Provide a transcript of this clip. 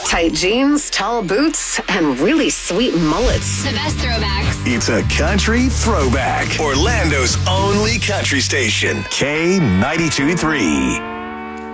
Tight jeans, tall boots, and really sweet mullets. The best throwbacks. It's a country throwback. Orlando's only country station, K92.3.